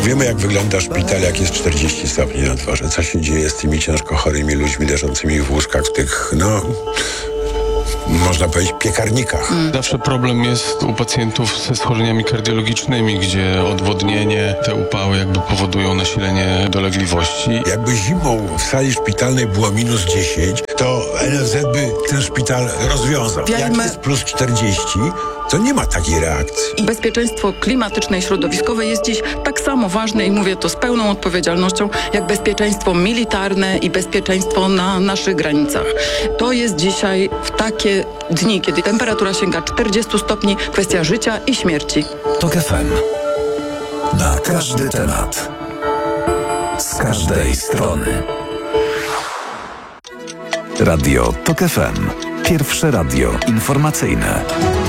Wiemy, jak wygląda szpital, jak jest 40 stopni na dworze. Co się dzieje z tymi ciężko chorymi ludźmi leżącymi w łóżkach, w tych, można powiedzieć, piekarnikach. Zawsze problem jest u pacjentów ze schorzeniami kardiologicznymi, gdzie odwodnienie, te upały jakby powodują nasilenie dolegliwości. Jakby zimą w sali szpitalnej było minus 10, to NFZ by ten szpital rozwiązał. Jak jest plus 40, to nie ma takiej reakcji. I bezpieczeństwo klimatyczne i środowiskowe jest dziś tak samo ważne i mówię to z pełną odpowiedzialnością, jak bezpieczeństwo militarne i bezpieczeństwo na naszych granicach. To jest dzisiaj w takie dni, kiedy temperatura sięga 40 stopni, kwestia życia i śmierci. TOK FM. Na każdy temat. Z każdej strony. Radio TOK FM. Pierwsze radio informacyjne.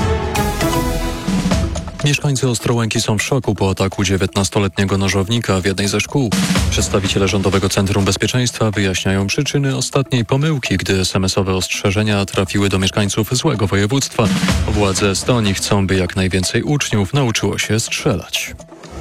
Mieszkańcy Ostrołęki są w szoku po ataku 19-letniego nożownika w jednej ze szkół. Przedstawiciele Rządowego Centrum Bezpieczeństwa wyjaśniają przyczyny ostatniej pomyłki, gdy SMS-owe ostrzeżenia trafiły do mieszkańców złego województwa. Władze Estonii chcą, by jak najwięcej uczniów nauczyło się strzelać.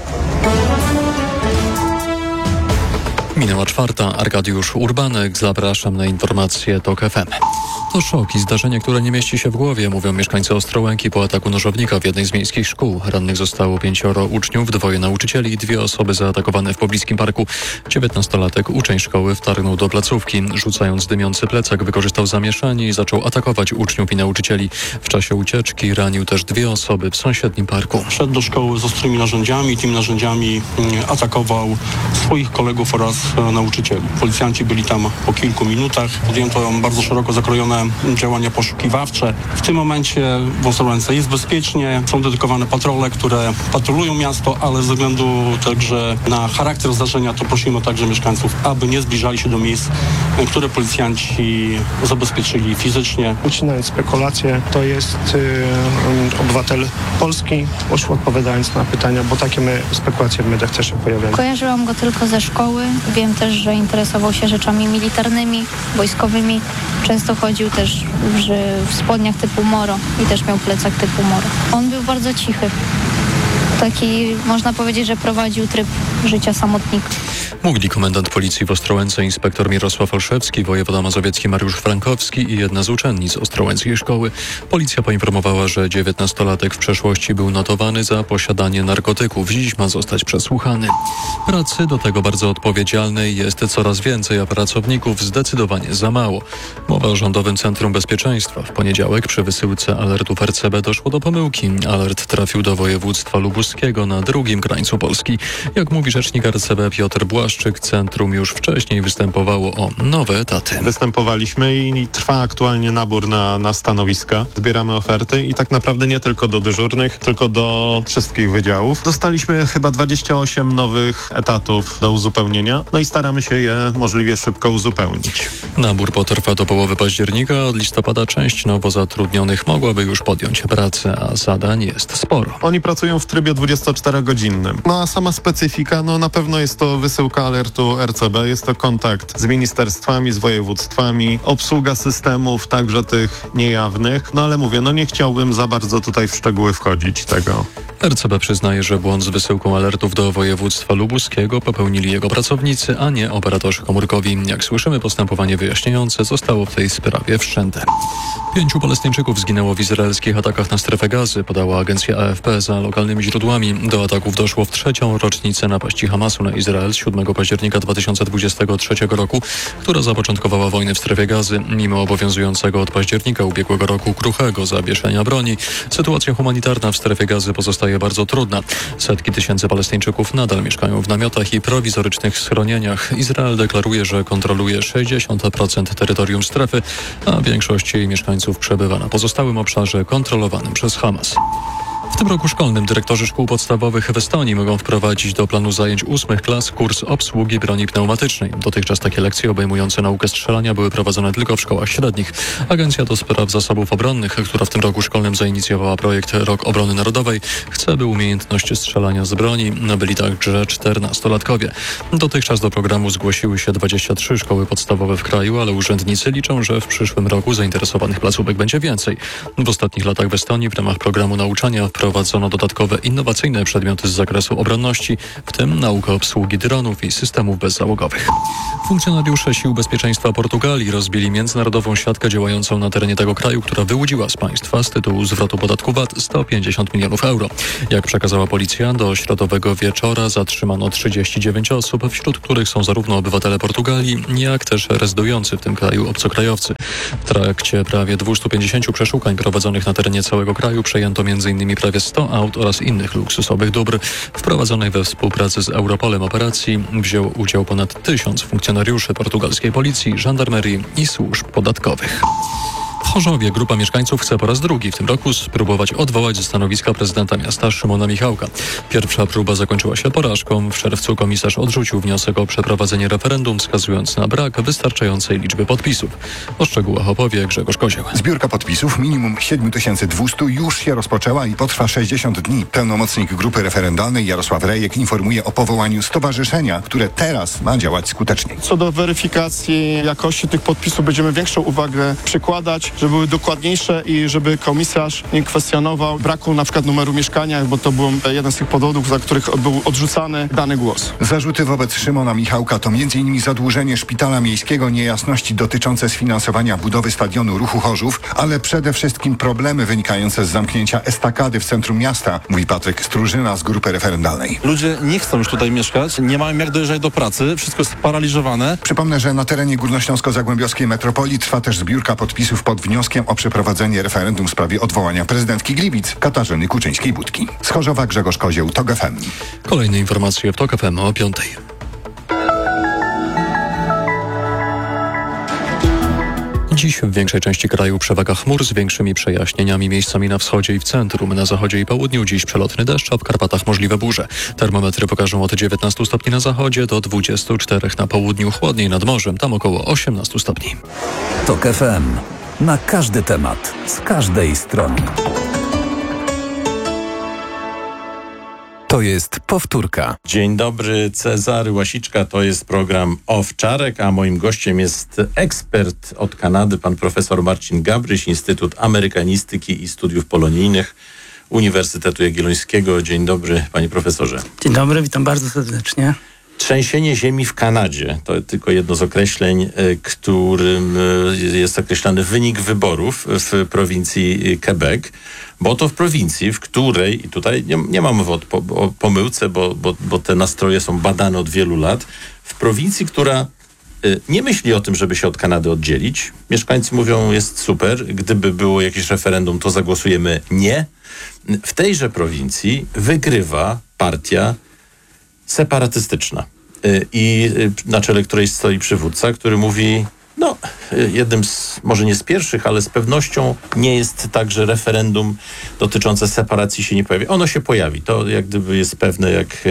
Minęła 4. Arkadiusz Urbanek. Zapraszam na informacje TOK FM. To szok i zdarzenie, które nie mieści się w głowie, mówią mieszkańcy Ostrołęki po ataku nożownika w jednej z miejskich szkół. Rannych zostało 5 uczniów, 2 nauczycieli i 2 osoby zaatakowane w pobliskim parku. 19-latek, uczeń szkoły, wtargnął do placówki. Rzucając dymiący plecak, wykorzystał zamieszanie i zaczął atakować uczniów i nauczycieli. W czasie ucieczki ranił też 2 osoby w sąsiednim parku. Wszedł do szkoły z ostrymi narzędziami. Tymi narzędziami atakował swoich kolegów oraz nauczycieli. Policjanci byli tam po kilku minutach. Podjęto bardzo szeroko zakrojone działania poszukiwawcze. W tym momencie w Ostrołęce jest bezpiecznie. Są dedykowane patrole, które patrolują miasto, ale ze względu także na charakter zdarzenia to prosimy także mieszkańców, aby nie zbliżali się do miejsc, które policjanci zabezpieczyli fizycznie. Ucinając spekulacje, to jest obywatel polski, odpowiadając na pytania, bo takie spekulacje w mediach też się pojawiają. Kojarzyłam go tylko ze szkoły. Wiem też, że interesował się rzeczami militarnymi, wojskowymi. Często chodził też w spodniach typu moro i też miał plecak typu moro. On był bardzo cichy. Taki, można powiedzieć, że prowadził tryb życia samotnika. Mówili komendant policji w Ostrołęce, inspektor Mirosław Olszewski, wojewoda mazowiecki Mariusz Frankowski i jedna z uczennic z ostrołęckiej szkoły. Policja poinformowała, że 19-latek w przeszłości był notowany za posiadanie narkotyków. Dziś ma zostać przesłuchany. Pracy do tego bardzo odpowiedzialnej jest coraz więcej, a pracowników zdecydowanie za mało. Mowa o Rządowym Centrum Bezpieczeństwa. W poniedziałek przy wysyłce alertów RCB doszło do pomyłki. Alert trafił do województwa lubuskiego na drugim krańcu Polski. Jak mówi rzecznik RCB Piotr Błaszczyk, centrum już wcześniej występowało o nowe etaty. Występowaliśmy i trwa aktualnie nabór na stanowiska. Zbieramy oferty i tak naprawdę nie tylko do dyżurnych, tylko do wszystkich wydziałów. Dostaliśmy chyba 28 nowych etatów do uzupełnienia, no i staramy się je możliwie szybko uzupełnić. Nabór potrwa do połowy października, od listopada część nowo zatrudnionych mogłaby już podjąć pracę, a zadań jest sporo. Oni pracują w trybie 24-godzinnym. No a sama specyfika, na pewno jest to wysyłka alertu RCB, jest to kontakt z ministerstwami, z województwami, obsługa systemów, także tych niejawnych, ale mówię, nie chciałbym za bardzo tutaj w szczegóły wchodzić tego. RCB przyznaje, że błąd z wysyłką alertów do województwa lubuskiego popełnili jego pracownicy, a nie operatorzy komórkowi. Jak słyszymy, postępowanie wyjaśniające zostało w tej sprawie wszczęte. 5 Palestyńczyków zginęło w izraelskich atakach na strefę Gazy, podała agencja AFP za lokalnymi źródłami. Do ataków doszło w 3. rocznicę napaści Hamasu na Izrael z 7 października 2023 roku, która zapoczątkowała wojnę w strefie Gazy. Mimo obowiązującego od października ubiegłego roku kruchego zawieszenia broni, sytuacja humanitarna w strefie Gazy pozostaje bardzo trudna. Setki tysięcy Palestyńczyków nadal mieszkają w namiotach i prowizorycznych schronieniach. Izrael deklaruje, że kontroluje 60% terytorium strefy, a większość jej mieszkańców przebywa na pozostałym obszarze kontrolowanym przez Hamas. W tym roku szkolnym dyrektorzy szkół podstawowych w Estonii mogą wprowadzić do planu zajęć 8 klas kurs obsługi broni pneumatycznej. Dotychczas takie lekcje obejmujące naukę strzelania były prowadzone tylko w szkołach średnich. Agencja do Spraw Zasobów Obronnych, która w tym roku szkolnym zainicjowała projekt Rok Obrony Narodowej, chce, by umiejętność strzelania z broni nabyli także 14-latkowie. Dotychczas do programu zgłosiły się 23 szkoły podstawowe w kraju, ale urzędnicy liczą, że w przyszłym roku zainteresowanych placówek będzie więcej. W ostatnich latach w Estonii w ramach programu nauczania wprowadzono wprowadzono dodatkowe innowacyjne przedmioty z zakresu obronności, w tym naukę obsługi dronów i systemów bezzałogowych. Funkcjonariusze Sił Bezpieczeństwa Portugalii rozbili międzynarodową siatkę działającą na terenie tego kraju, która wyłudziła z państwa z tytułu zwrotu podatku VAT 150 milionów euro. Jak przekazała policja, do środowego wieczora zatrzymano 39 osób, wśród których są zarówno obywatele Portugalii, jak też rezydujący w tym kraju obcokrajowcy. W trakcie prawie 250 przeszukań prowadzonych na terenie całego kraju przejęto m.in. prawie 100 aut oraz innych luksusowych dóbr. W prowadzonej we współpracy z Europolem operacji wziął udział ponad 1000 funkcjonariuszy portugalskiej policji, żandarmerii i służb podatkowych. W Chorzowie grupa mieszkańców chce po raz drugi w tym roku spróbować odwołać ze stanowiska prezydenta miasta Szymona Michałka. Pierwsza próba zakończyła się porażką. W czerwcu komisarz odrzucił wniosek o przeprowadzenie referendum, wskazując na brak wystarczającej liczby podpisów. O szczegółach opowie Grzegorz Kozieł. Zbiórka podpisów minimum 7200 już się rozpoczęła i potrwa 60 dni. Pełnomocnik grupy referendalnej Jarosław Rejek informuje o powołaniu stowarzyszenia, które teraz ma działać skuteczniej. Co do weryfikacji jakości tych podpisów będziemy większą uwagę przykładać, żeby były dokładniejsze i żeby komisarz nie kwestionował braku na przykład numeru mieszkania, bo to był jeden z tych powodów, za których był odrzucany dany głos. Zarzuty wobec Szymona Michałka to m.in. zadłużenie szpitala miejskiego, niejasności dotyczące sfinansowania budowy stadionu Ruchu Chorzów, ale przede wszystkim problemy wynikające z zamknięcia estakady w centrum miasta, mówi Patryk Strużyna z grupy referendalnej. Ludzie nie chcą już tutaj mieszkać, nie mają jak dojeżdżać do pracy, wszystko jest sparaliżowane. Przypomnę, że na terenie górnośląsko-zagłębiowskiej metropolii trwa też zbiórka podpisów pod wnioskiem o przeprowadzenie referendum w sprawie odwołania prezydentki Gliwic Katarzyny Kuczyńskiej-Budki. Z Chorzowa Grzegorz Kozieł, TOK FM. Kolejne informacje w TOK FM o 5:00. Dziś w większej części kraju przewaga chmur z większymi przejaśnieniami, miejscami na wschodzie i w centrum. Na zachodzie i południu dziś przelotny deszcz, a w Karpatach możliwe burze. Termometry pokażą od 19 stopni na zachodzie do 24 na południu, chłodniej nad morzem, tam około 18 stopni. TOK FM. Na każdy temat, z każdej strony. To jest powtórka. Dzień dobry, Cezary Łasiczka, to jest program Owczarek, a moim gościem jest ekspert od Kanady, pan profesor Marcin Gabryś, Instytut Amerykanistyki i Studiów Polonijnych Uniwersytetu Jagiellońskiego. Dzień dobry, panie profesorze. Dzień dobry, witam bardzo serdecznie. Trzęsienie ziemi w Kanadzie to tylko jedno z określeń, którym jest określany wynik wyborów w prowincji Quebec, bo to w prowincji, w której, i tutaj nie mam mowy o pomyłce, bo te nastroje są badane od wielu lat, w prowincji, która nie myśli o tym, żeby się od Kanady oddzielić. Mieszkańcy mówią, jest super, gdyby było jakieś referendum, to zagłosujemy nie. W tejże prowincji wygrywa partia separatystyczna i na czele której stoi przywódca, który mówi, jednym z, może nie z pierwszych, ale z pewnością nie jest tak, że referendum dotyczące separacji się nie pojawi. Ono się pojawi. To jak gdyby jest pewne jak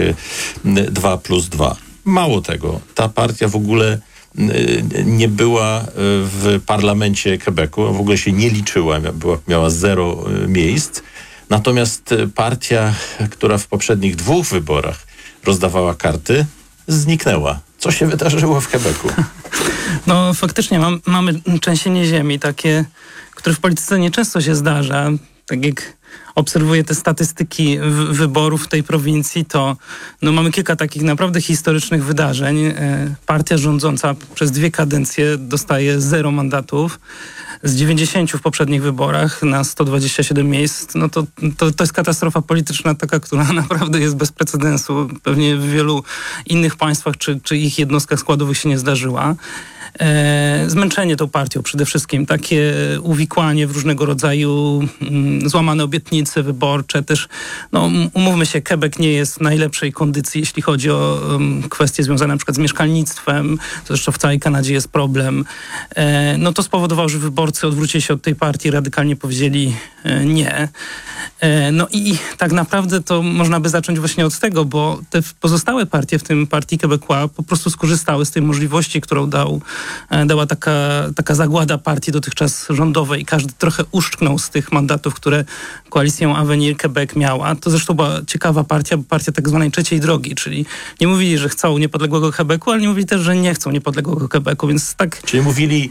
2+2. Mało tego, ta partia w ogóle nie była w parlamencie Quebecu, w ogóle się nie liczyła, miała 0 miejsc. Natomiast partia, która w poprzednich 2 wyborach rozdawała karty, zniknęła. Co się wydarzyło w Quebecu? No faktycznie mamy trzęsienie ziemi, takie, które w polityce nieczęsto się zdarza. Tak jak obserwuję te statystyki wyborów w tej prowincji, to mamy kilka takich naprawdę historycznych wydarzeń. Partia rządząca przez 2 kadencje dostaje 0 mandatów. Z 90 w poprzednich wyborach na 127 miejsc, to jest katastrofa polityczna taka, która naprawdę jest bez precedensu. Pewnie w wielu innych państwach czy ich jednostkach składowych się nie zdarzyła. Zmęczenie tą partią przede wszystkim, takie uwikłanie w różnego rodzaju złamane obietnice wyborcze. Też, umówmy się, Quebec nie jest w najlepszej kondycji, jeśli chodzi o kwestie związane na przykład z mieszkalnictwem, to zresztą w całej Kanadzie jest problem. To spowodowało, że wyborcy odwrócili się od tej partii, radykalnie powiedzieli nie. I tak naprawdę to można by zacząć właśnie od tego, bo te pozostałe partie, w tym partii Québécois, po prostu skorzystały z tej możliwości, którą dała taka zagłada partii dotychczas rządowej. Każdy trochę uszczknął z tych mandatów, które Coalition Avenir Quebec miała. To zresztą była ciekawa partia tak zwanej trzeciej drogi, czyli nie mówili, że chcą niepodległego Quebecu, ale nie mówili też, że nie chcą niepodległego Quebecu, więc tak... Czyli mówili,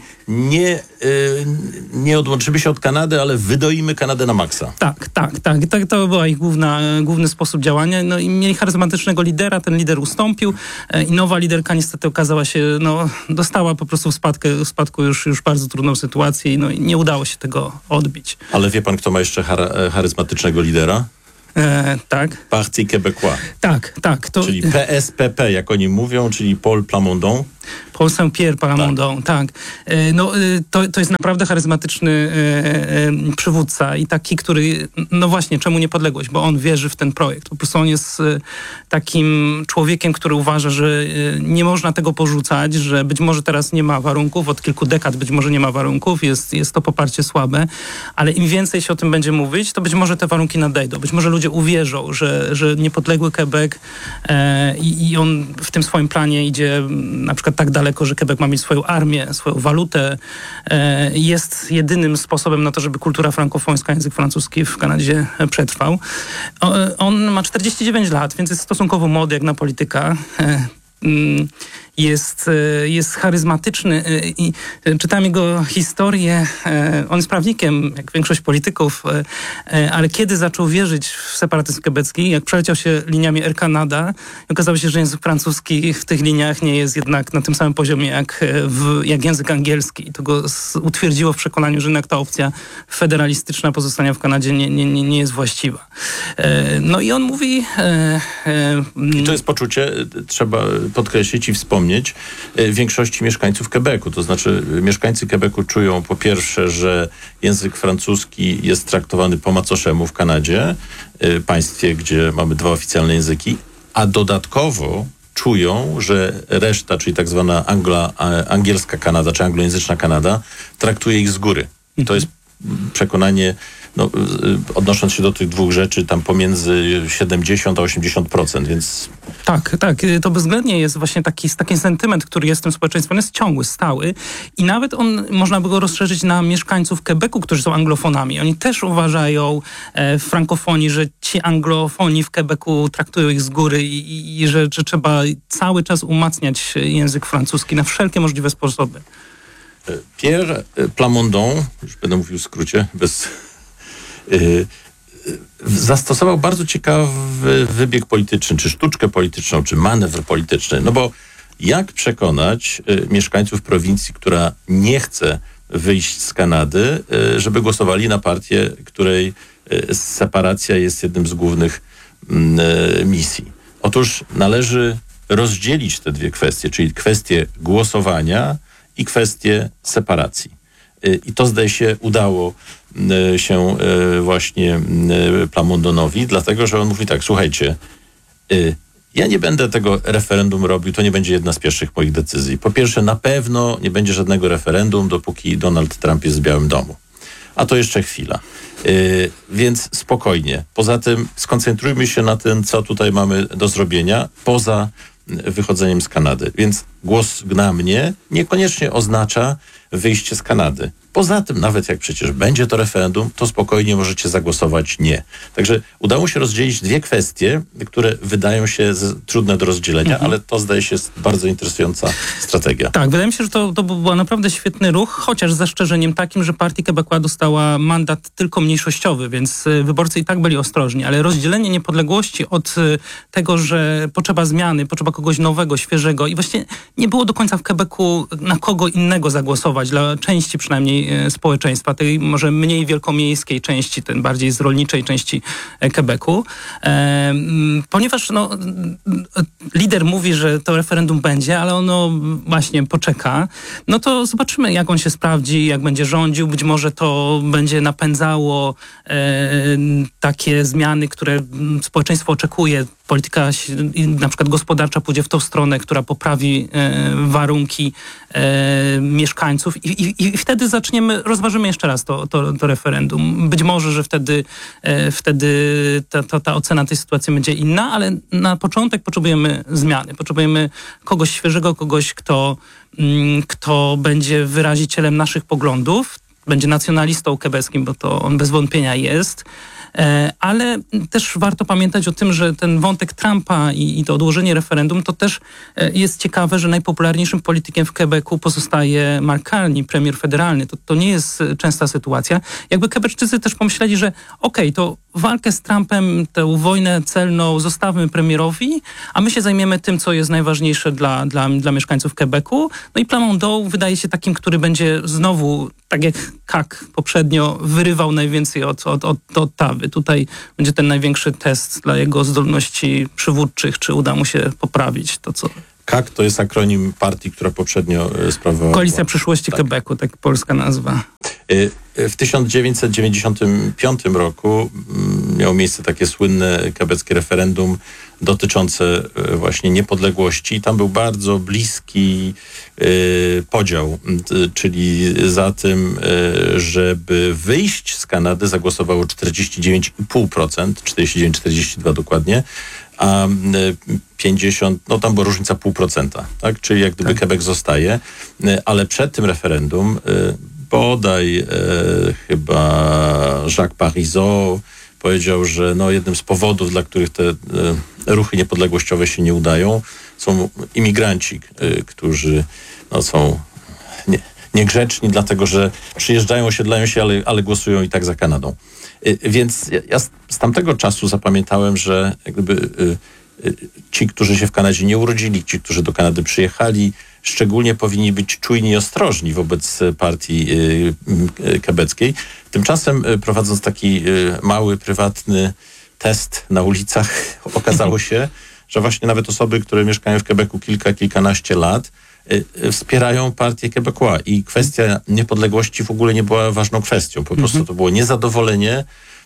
nie odłączymy się od Kanady, ale wydoimy Kanadę na maksa. Tak. To był ich główny sposób działania. No i mieli charyzmatycznego lidera, ten lider ustąpił i nowa liderka niestety okazała się, dostała po prostu w spadku już bardzo trudną sytuację i nie udało się tego odbić. Ale wie pan, kto ma jeszcze charyzmatycznego lidera? Tak. Parti Québécois. Tak. Czyli PSPP, jak oni mówią, czyli Paul Plamondon. Paul Saint-Pierre Plamondon, tak. To jest naprawdę charyzmatyczny przywódca i taki, który, właśnie, czemu niepodległość? Bo on wierzy w ten projekt. Po prostu on jest takim człowiekiem, który uważa, że nie można tego porzucać, że być może teraz nie ma warunków, od kilku dekad być może nie ma warunków, jest to poparcie słabe, ale im więcej się o tym będzie mówić, to być może te warunki nadejdą. Być może ludzie uwierzą, że niepodległy Quebec i on w tym swoim planie idzie na przykład tak daleko, że Quebec ma mieć swoją armię, swoją walutę. Jest jedynym sposobem na to, żeby kultura frankofońska, język francuski w Kanadzie przetrwał. On ma 49 lat, więc jest stosunkowo młody jak na polityka. Jest charyzmatyczny i czytałem jego historię. On jest prawnikiem, jak większość polityków, ale kiedy zaczął wierzyć w separatyzm quebecki, jak przeleciał się liniami Air Canada, okazało się, że język francuski w tych liniach nie jest jednak na tym samym poziomie jak język angielski. I to go utwierdziło w przekonaniu, że jednak ta opcja federalistyczna pozostania w Kanadzie nie jest właściwa. I on mówi... I to jest poczucie, trzeba podkreślić i wspomnieć, większości mieszkańców Quebecu. To znaczy mieszkańcy Quebecu czują po pierwsze, że język francuski jest traktowany po macoszemu w Kanadzie, państwie, gdzie mamy 2 oficjalne języki, a dodatkowo czują, że reszta, czyli tak zwana angielska Kanada, czy anglojęzyczna Kanada, traktuje ich z góry. I to jest przekonanie, odnosząc się do tych dwóch rzeczy, tam pomiędzy 70 a 80%, więc... Tak, to bezwzględnie jest właśnie taki sentyment, który jest w tym społeczeństwie, on jest ciągły, stały i nawet można by go rozszerzyć na mieszkańców Quebecu, którzy są anglofonami. Oni też uważają w frankofonii, że ci anglofoni w Quebecu traktują ich z góry i że trzeba cały czas umacniać język francuski na wszelkie możliwe sposoby. Pierre Plamondon, już będę mówił w skrócie, zastosował bardzo ciekawy wybieg polityczny, czy sztuczkę polityczną, czy manewr polityczny. bo jak przekonać mieszkańców prowincji, która nie chce wyjść z Kanady, żeby głosowali na partię, której separacja jest jednym z głównych misji? Otóż należy rozdzielić te dwie kwestie, czyli kwestię głosowania i kwestię separacji. I to, zdaje się, udało się właśnie Plamondonowi, dlatego, że on mówi tak, słuchajcie, ja nie będę tego referendum robił, to nie będzie jedna z pierwszych moich decyzji. Po pierwsze, na pewno nie będzie żadnego referendum, dopóki Donald Trump jest w Białym Domu. A to jeszcze chwila. Więc spokojnie. Poza tym skoncentrujmy się na tym, co tutaj mamy do zrobienia, poza wychodzeniem z Kanady. Więc głos na mnie niekoniecznie oznacza wyjście z Kanady. Poza tym, nawet jak przecież będzie to referendum, to spokojnie możecie zagłosować nie. Także udało się rozdzielić dwie kwestie, które wydają się trudne do rozdzielenia, ale to, zdaje się, jest bardzo interesująca strategia. Tak, wydaje mi się, że to był naprawdę świetny ruch, chociaż z zastrzeżeniem takim, że Partia Québécois dostała mandat tylko mniejszościowy, więc wyborcy i tak byli ostrożni, ale rozdzielenie niepodległości od tego, że potrzeba zmiany, potrzeba kogoś nowego, świeżego i właśnie nie było do końca w Quebecu na kogo innego zagłosować, dla części przynajmniej społeczeństwa, tej może mniej wielkomiejskiej części, tej bardziej z rolniczej części Quebecu. Ponieważ lider mówi, że to referendum będzie, ale ono właśnie poczeka, no to zobaczymy, jak on się sprawdzi, jak będzie rządził. Być może to będzie napędzało takie zmiany, które społeczeństwo oczekuje. Polityka na przykład gospodarcza pójdzie w tą stronę, która poprawi warunki mieszkańców i wtedy rozważymy jeszcze raz to referendum. Być może, że wtedy ta ocena tej sytuacji będzie inna, ale na początek potrzebujemy zmiany. Potrzebujemy kogoś świeżego, kogoś, kto będzie wyrazicielem naszych poglądów. będzie nacjonalistą quebeckim, bo to on bez wątpienia jest. Ale też warto pamiętać o tym, że ten wątek Trumpa i to odłożenie referendum, to też jest ciekawe, że najpopularniejszym politykiem w Quebecu pozostaje Mark Carney, premier federalny. To nie jest częsta sytuacja. Jakby Quebecczycy też pomyśleli, że to walkę z Trumpem, tę wojnę celną zostawmy premierowi, a my się zajmiemy tym, co jest najważniejsze dla mieszkańców Quebecu. No i Plamondon wydaje się takim, który będzie znowu, tak jak Kak poprzednio, wyrywał najwięcej od Ottawy. Tutaj będzie ten największy test dla jego zdolności przywódczych, czy uda mu się poprawić to, co... KAK to jest akronim partii, która poprzednio sprawowała... Koalicja Przyszłości Quebecu, tak polska nazwa. W 1995 roku miało miejsce takie słynne quebeckie referendum dotyczące właśnie niepodległości. Tam był bardzo bliski podział, czyli za tym, żeby wyjść z Kanady zagłosowało 49,5%, 49,42 dokładnie, a 50, tam była różnica 0,5%, tak? Czyli jak gdyby Quebec zostaje, ale przed tym referendum bodaj chyba Jacques Parizeau powiedział, że jednym z powodów, dla których te ruchy niepodległościowe się nie udają, są imigranci, którzy są niegrzeczni, dlatego że przyjeżdżają, osiedlają się, ale głosują i tak za Kanadą. Więc ja z tamtego czasu zapamiętałem, że jak gdyby ci, którzy się w Kanadzie nie urodzili, ci, którzy do Kanady przyjechali, szczególnie powinni być czujni i ostrożni wobec partii quebeckiej. Tymczasem, prowadząc taki mały, prywatny test na ulicach, okazało się, że właśnie nawet osoby, które mieszkają w Quebecu kilkanaście lat, wspierają partię Québécois i kwestia niepodległości w ogóle nie była ważną kwestią. Po prostu to było niezadowolenie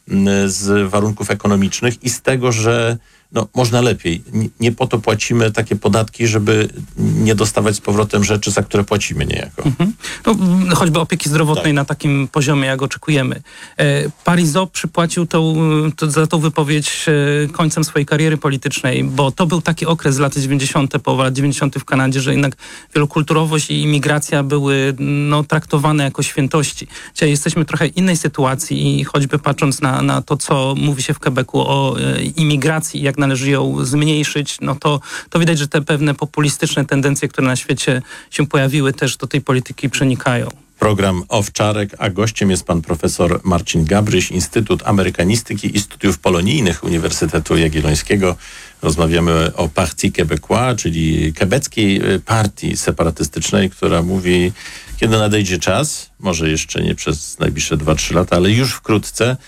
z warunków ekonomicznych i z tego, że można lepiej. Nie po to płacimy takie podatki, żeby nie dostawać z powrotem rzeczy, za które płacimy niejako. Choćby opieki zdrowotnej na takim poziomie, jak oczekujemy. Parizeau przypłacił za tą wypowiedź końcem swojej kariery politycznej, bo to był taki okres lat 90., połowa lat 90. w Kanadzie, że jednak wielokulturowość i imigracja były traktowane jako świętości. Dzisiaj jesteśmy w trochę innej sytuacji i choćby patrząc na to, co mówi się w Quebecu o imigracji i jak należy ją zmniejszyć, to widać, że te pewne populistyczne tendencje, które na świecie się pojawiły, też do tej polityki przenikają. Program Owczarek, a gościem jest pan profesor Marcin Gabryś, Instytut Amerykanistyki i Studiów Polonijnych Uniwersytetu Jagiellońskiego. Rozmawiamy o Parti Québécois, czyli quebeckiej partii separatystycznej, która mówi, kiedy nadejdzie czas, może jeszcze nie przez najbliższe 2-3 lata, ale już wkrótce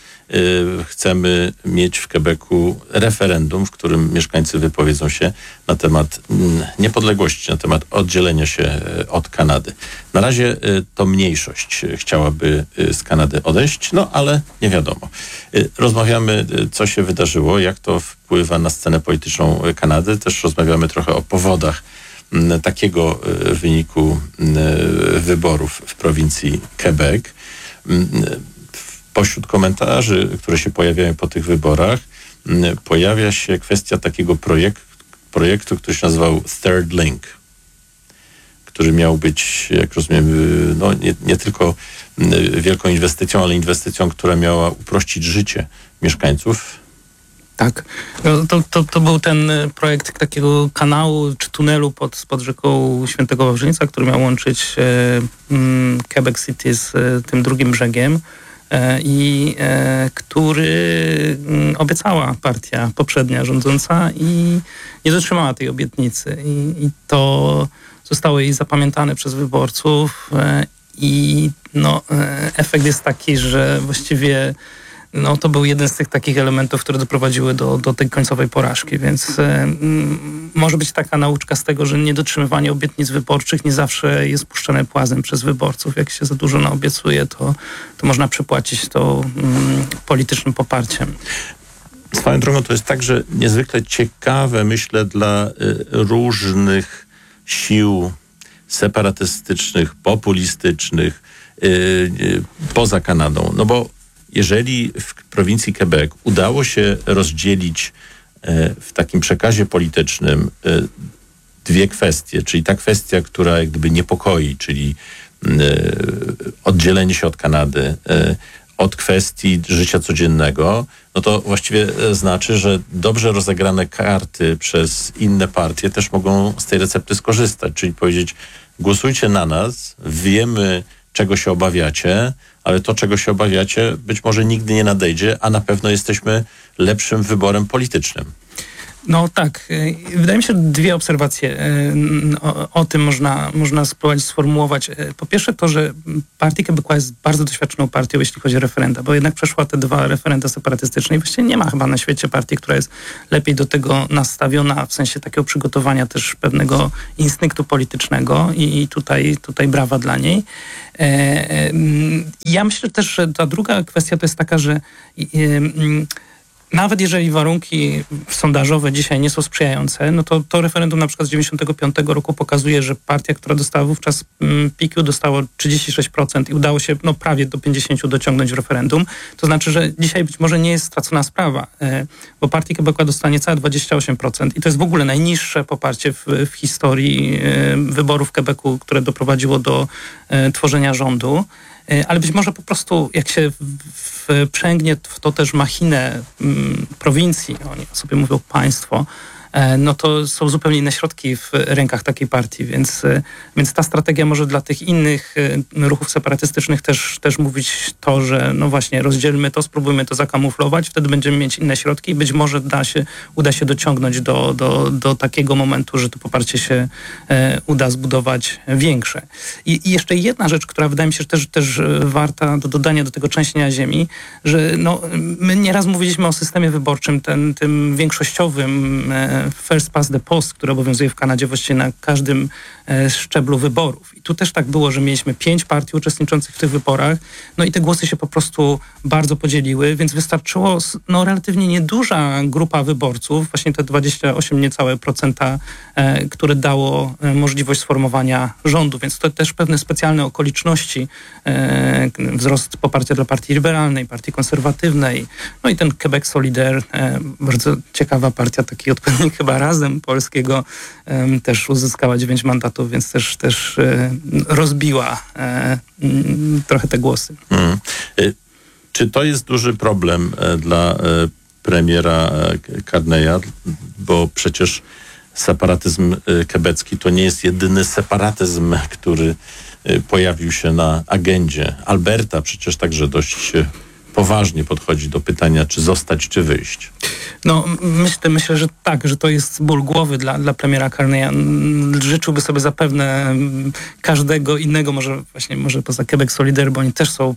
chcemy mieć w Quebecu referendum, w którym mieszkańcy wypowiedzą się na temat niepodległości, na temat oddzielenia się od Kanady. Na razie to mniejszość chciałaby z Kanady odejść, ale nie wiadomo. Rozmawiamy, co się wydarzyło, jak to wpływa na scenę polityczną Kanady. Też rozmawiamy trochę o powodach takiego wyniku wyborów w prowincji Quebec. Pośród komentarzy, które się pojawiają po tych wyborach, pojawia się kwestia takiego projektu, który się nazywał Third Link, który miał być, jak rozumiem, nie tylko wielką inwestycją, ale inwestycją, która miała uprościć życie mieszkańców. Tak. To był ten projekt takiego kanału czy tunelu pod rzeką Świętego Wawrzyńca, który miał łączyć Quebec City z tym drugim brzegiem i który obiecała partia poprzednia rządząca i nie dotrzymała tej obietnicy. I to zostało jej zapamiętane przez wyborców i efekt jest taki, że właściwie to był jeden z tych takich elementów, które doprowadziły do tej końcowej porażki, więc może być taka nauczka z tego, że niedotrzymywanie obietnic wyborczych nie zawsze jest puszczane płazem przez wyborców. Jak się za dużo naobiecuje, to można przypłacić to politycznym poparciem. Swoją drogą to jest także niezwykle ciekawe, myślę, dla różnych sił separatystycznych, populistycznych poza Kanadą. Bo jeżeli w prowincji Quebec udało się rozdzielić w takim przekazie politycznym dwie kwestie, czyli ta kwestia, która jak gdyby niepokoi, czyli oddzielenie się od Kanady, od kwestii życia codziennego, no to właściwie znaczy, że dobrze rozegrane karty przez inne partie też mogą z tej recepty skorzystać, czyli powiedzieć, głosujcie na nas, wiemy, czego się obawiacie, ale to, czego się obawiacie, być może nigdy nie nadejdzie, a na pewno jesteśmy lepszym wyborem politycznym. No tak. Wydaje mi się, że dwie obserwacje o tym można spróbować sformułować. Po pierwsze to, że Partia Québécoise jest bardzo doświadczoną partią, jeśli chodzi o referenda, bo jednak przeszła te 2 referenda separatystyczne i właściwie nie ma chyba na świecie partii, która jest lepiej do tego nastawiona, w sensie takiego przygotowania też pewnego instynktu politycznego i tutaj brawa dla niej. Ja myślę też, że ta druga kwestia to jest taka, że nawet jeżeli warunki sondażowe dzisiaj nie są sprzyjające, no to referendum na przykład z 1995 roku pokazuje, że partia, która dostała wówczas PiQ, dostała 36% i udało się prawie do 50% dociągnąć w referendum. To znaczy, że dzisiaj być może nie jest stracona sprawa, bo Partia Québécoise dostanie całe 28% i to jest w ogóle najniższe poparcie w historii wyborów Quebecu, które doprowadziło do tworzenia rządu. Ale być może po prostu jak się wprzęgnie w to też machinę prowincji, oni sobie mówią państwo, no to są zupełnie inne środki w rękach takiej partii, więc ta strategia może dla tych innych ruchów separatystycznych też mówić to, że no właśnie rozdzielmy to, spróbujmy to zakamuflować, wtedy będziemy mieć inne środki i być może uda się dociągnąć do takiego momentu, że to poparcie się uda zbudować większe. I jeszcze jedna rzecz, która wydaje mi się, że też warta do dodania do tego trzęsienia ziemi, że no, my nieraz mówiliśmy o systemie wyborczym, tym większościowym first past the post, który obowiązuje w Kanadzie właściwie na każdym szczeblu wyborów. I tu też tak było, że mieliśmy 5 partii uczestniczących w tych wyborach, no i te głosy się po prostu bardzo podzieliły, więc wystarczyło relatywnie nieduża grupa wyborców, właśnie te 28 niecałe procenta, które dało możliwość sformowania rządu, więc to też pewne specjalne okoliczności, wzrost poparcia dla partii liberalnej, partii konserwatywnej, no i ten Quebec Solidaire, bardzo ciekawa partia, taki odpowiednik chyba Razem polskiego, też uzyskała 9 mandatów, więc też rozbiła trochę te głosy. Czy to jest duży problem dla premiera Carneya, bo przecież separatyzm quebecki to nie jest jedyny separatyzm, który pojawił się na agendzie. Alberta przecież także dość poważnie podchodzi do pytania, czy zostać, czy wyjść. No, myślę, że tak, że to jest ból głowy dla premiera Carneya. Życzyłby sobie zapewne każdego innego, może poza Quebec Solidaire, bo oni też są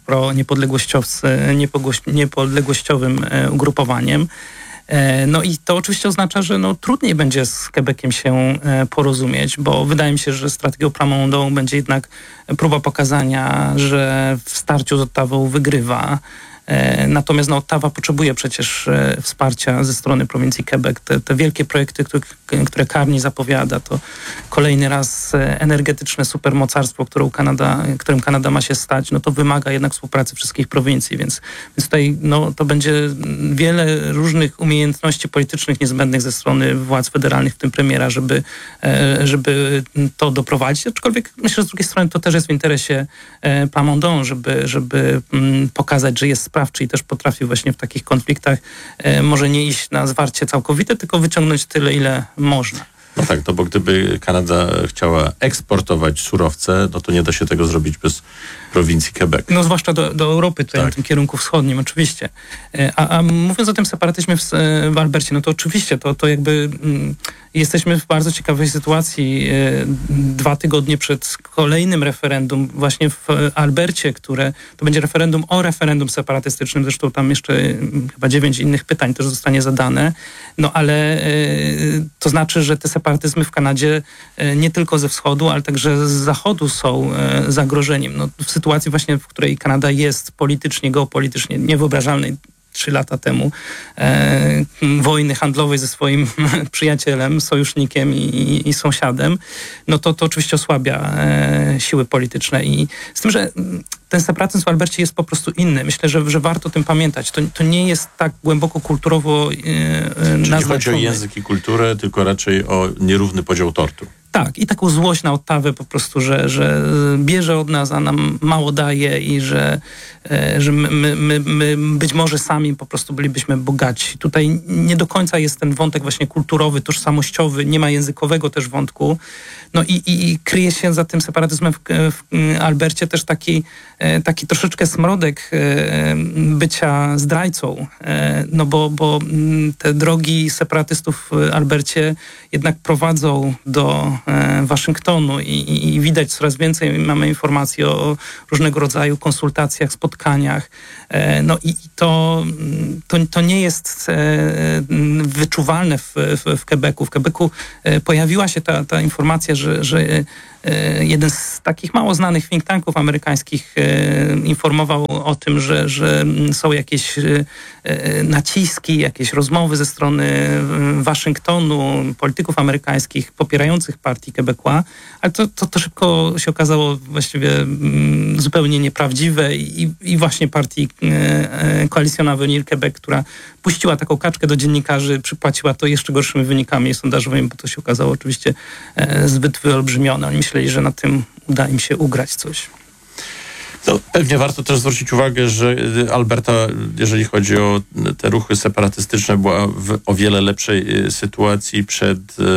niepodległościowym ugrupowaniem. No i to oczywiście oznacza, że trudniej będzie z Quebeciem się porozumieć, bo wydaje mi się, że strategią Plamondon będzie jednak próba pokazania, że w starciu z Ottawą wygrywa. Natomiast Ottawa potrzebuje przecież wsparcia ze strony prowincji Quebec. Te wielkie projekty, które Carney zapowiada, to kolejny raz energetyczne supermocarstwo, którym Kanada ma się stać, no to wymaga jednak współpracy wszystkich prowincji, więc tutaj to będzie wiele różnych umiejętności politycznych niezbędnych ze strony władz federalnych, w tym premiera, żeby to doprowadzić. Aczkolwiek myślę, że z drugiej strony to też jest w interesie Plamondon, żeby pokazać, że jest sprawczy i też potrafi właśnie w takich konfliktach może nie iść na zwarcie całkowite, tylko wyciągnąć tyle, ile można. No tak, bo gdyby Kanada chciała eksportować surowce, no to nie da się tego zrobić bez prowincji Quebec. No zwłaszcza do Europy, tutaj w tym kierunku wschodnim, oczywiście. A mówiąc o tym separatyzmie w Albercie, no to oczywiście to jakby jesteśmy w bardzo ciekawej sytuacji 2 tygodnie przed kolejnym referendum właśnie w Albercie, które to będzie referendum o referendum separatystycznym, zresztą tam jeszcze chyba 9 innych pytań też zostanie zadane, no ale to znaczy, że te separatyzmy w Kanadzie nie tylko ze wschodu, ale także z zachodu są zagrożeniem. No, w sytuacji właśnie, w której Kanada jest politycznie, geopolitycznie niewyobrażalnej 3 lata temu wojny handlowej ze swoim przyjacielem, sojusznikiem i sąsiadem, no to oczywiście osłabia siły polityczne i z tym, że ten separatyzm w Albercie jest po prostu inny. Myślę, że warto o tym pamiętać. To nie jest tak głęboko kulturowo naznaczone. Czyli chodzi o język i kulturę, tylko raczej o nierówny podział tortu. Tak, i taką złość na Ottawę po prostu, że bierze od nas, a nam mało daje i że my być może sami po prostu bylibyśmy bogaci. Tutaj nie do końca jest ten wątek właśnie kulturowy, tożsamościowy, nie ma językowego też wątku. No i kryje się za tym separatyzmem w Albercie też taki troszeczkę smrodek bycia zdrajcą. No bo te drogi separatystów w Albercie jednak prowadzą do Waszyngtonu i widać coraz więcej, mamy informacji o różnego rodzaju konsultacjach, spotkaniach. No i to nie jest wyczuwalne w Quebecu. W Quebecu pojawiła się ta informacja, że jeden z takich mało znanych think tanków amerykańskich informował o tym, że są jakieś naciski, jakieś rozmowy ze strony Waszyngtonu, polityków amerykańskich popierających partię Québécois, ale to szybko się okazało właściwie zupełnie nieprawdziwe i właśnie partii Coalition Avenir Québec, która puściła taką kaczkę do dziennikarzy, przypłaciła to jeszcze gorszymi wynikami sondażowymi, bo to się okazało oczywiście zbyt wyolbrzymione. Oni myśleli, że na tym uda im się ugrać coś. To pewnie warto też zwrócić uwagę, że Alberta, jeżeli chodzi o te ruchy separatystyczne, była w o wiele lepszej sytuacji przed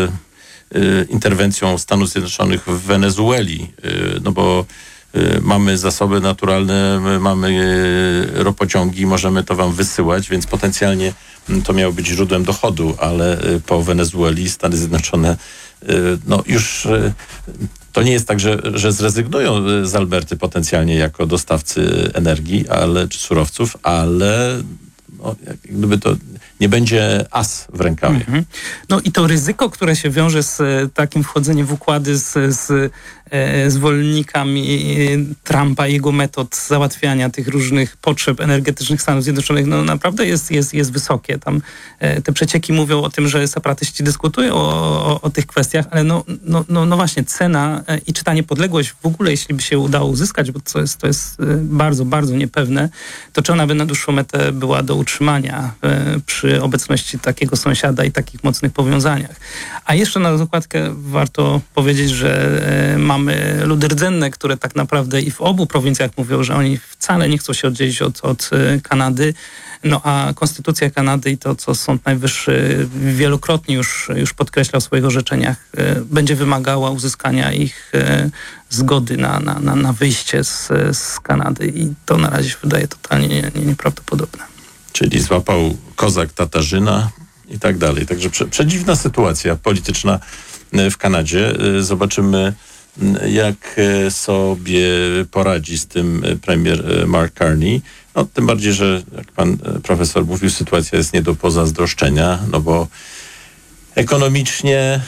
interwencją Stanów Zjednoczonych w Wenezueli, no bo mamy zasoby naturalne, mamy ropociągi, możemy to wam wysyłać, więc potencjalnie to miało być źródłem dochodu, ale po Wenezueli Stany Zjednoczone już to nie jest tak, że zrezygnują z Alberty potencjalnie jako dostawcy energii czy surowców, ale gdyby to nie będzie as w rękawie. Mm-hmm. No i to ryzyko, które się wiąże z takim wchodzeniem w układy z zwolennikami Trumpa i jego metod załatwiania tych różnych potrzeb energetycznych Stanów Zjednoczonych, no naprawdę jest wysokie. Tam te przecieki mówią o tym, że separatyści dyskutują o tych kwestiach, ale no właśnie cena i czy ta niepodległość w ogóle, jeśli by się udało uzyskać, bo to jest bardzo, bardzo niepewne, to czy ona by na dłuższą metę była do utrzymania przy obecności takiego sąsiada i takich mocnych powiązaniach. A jeszcze na dokładkę warto powiedzieć, że mamy ludy rdzenne, które tak naprawdę i w obu prowincjach mówią, że oni wcale nie chcą się oddzielić od Kanady. No a konstytucja Kanady i to, co Sąd Najwyższy wielokrotnie już podkreślał w swoich orzeczeniach, będzie wymagała uzyskania ich zgody na wyjście z Kanady i to na razie się wydaje totalnie nieprawdopodobne. Czyli złapał kozak Tatarzyna i tak dalej. Także przedziwna sytuacja polityczna w Kanadzie. Zobaczymy, jak sobie poradzi z tym premier Mark Carney. No, tym bardziej, że jak pan profesor mówił, sytuacja jest nie do pozazdroszczenia, no bo ekonomicznie,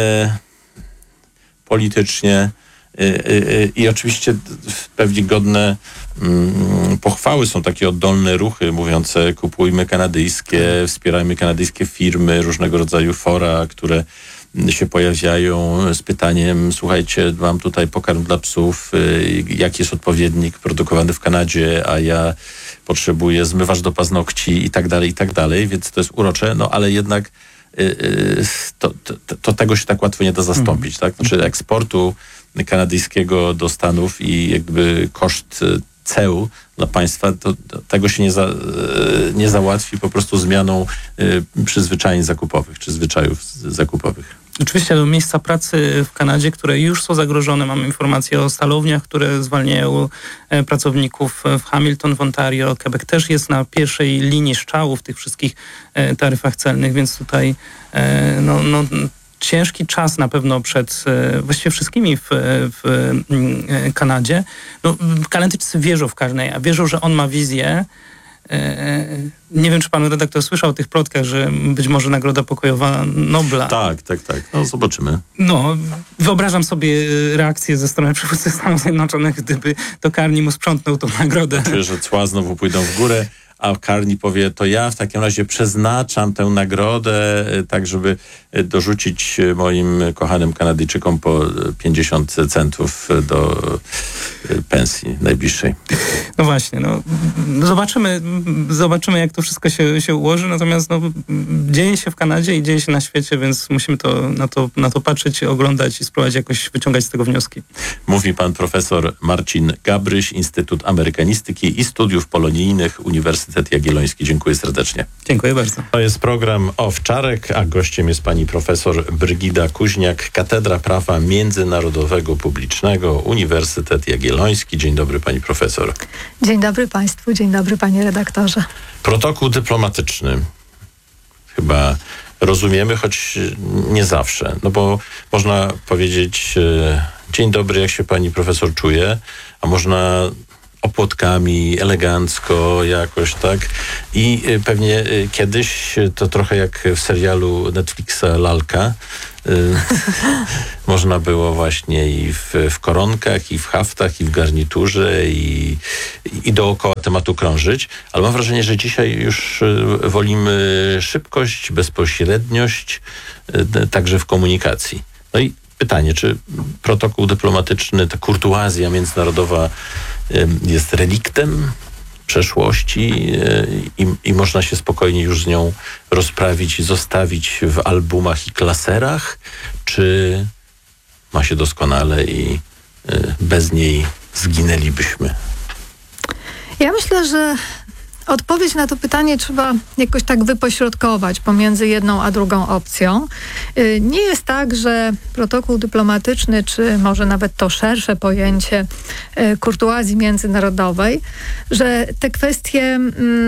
politycznie i oczywiście pewnie godne pochwały są takie oddolne ruchy mówiące kupujmy kanadyjskie, wspierajmy kanadyjskie firmy, różnego rodzaju fora, które się pojawiają z pytaniem, słuchajcie, mam tutaj pokarm dla psów, jaki jest odpowiednik produkowany w Kanadzie, a ja potrzebuję zmywacz do paznokci i tak dalej, więc to jest urocze, no ale jednak to tego się tak łatwo nie da zastąpić, tak? Znaczy eksportu kanadyjskiego do Stanów i jakby koszt ceł dla państwa, to tego się nie załatwi po prostu zmianą przyzwyczajeń zakupowych, czy zwyczajów zakupowych. Oczywiście do miejsca pracy w Kanadzie, które już są zagrożone. Mamy informacje o stalowniach, które zwalniają pracowników w Hamilton, w Ontario. Quebec też jest na pierwszej linii strzału w tych wszystkich taryfach celnych, więc tutaj ciężki czas na pewno przed właściwie wszystkimi w Kanadzie. No, Kanadyjczycy wierzą w Carneya, wierzą, że on ma wizję. Nie wiem, czy pan redaktor słyszał o tych plotkach, że być może Nagroda Pokojowa Nobla. Tak. No, zobaczymy. No, wyobrażam sobie reakcję ze strony przywódcy Stanów Zjednoczonych, gdyby to Carney mu sprzątnął tą nagrodę. Czuję, że cła znowu pójdą w górę, a Carney powie, to ja w takim razie przeznaczam tę nagrodę tak, żeby dorzucić moim kochanym Kanadyjczykom po 50 centów do pensji najbliższej. No właśnie, zobaczymy jak to wszystko się ułoży, natomiast dzieje się w Kanadzie i dzieje się na świecie, więc musimy na to patrzeć, oglądać i spróbować jakoś wyciągać z tego wnioski. Mówi pan profesor Marcin Gabryś, Instytut Amerykanistyki i Studiów Polonijnych, Uniwersytet Jagielloński. Dziękuję serdecznie. Dziękuję bardzo. To jest program Owczarek, a gościem jest pani profesor Brygida Kuźniak, Katedra Prawa Międzynarodowego Publicznego, Uniwersytet Jagielloński. Dzień dobry pani profesor. Dzień dobry państwu, dzień dobry panie redaktorze. Protokół dyplomatyczny. Chyba rozumiemy, choć nie zawsze. No bo można powiedzieć dzień dobry, jak się pani profesor czuje, a można opłotkami, elegancko jakoś, tak? I pewnie kiedyś to trochę jak w serialu Netflixa Lalka. Można było właśnie i w koronkach, i w haftach, i w garniturze, i dookoła tematu krążyć. Ale mam wrażenie, że dzisiaj już wolimy szybkość, bezpośredniość, także w komunikacji. No i pytanie, czy protokół dyplomatyczny, ta kurtuazja międzynarodowa jest reliktem przeszłości i można się spokojnie już z nią rozprawić i zostawić w albumach i klaserach, czy ma się doskonale i bez niej zginęlibyśmy? Ja myślę, że odpowiedź na to pytanie trzeba jakoś tak wypośrodkować pomiędzy jedną a drugą opcją. Nie jest tak, że protokół dyplomatyczny, czy może nawet to szersze pojęcie kurtuazji międzynarodowej, że te kwestie